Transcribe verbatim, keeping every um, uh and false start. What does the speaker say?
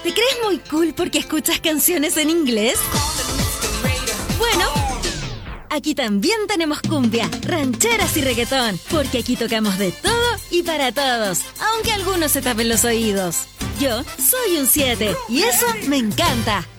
¿Te crees muy cool porque escuchas canciones en inglés? Bueno, aquí también tenemos cumbia, rancheras y reggaetón, porque aquí tocamos de todo y para todos, aunque algunos se tapen los oídos. Yo soy un siete y eso me encanta.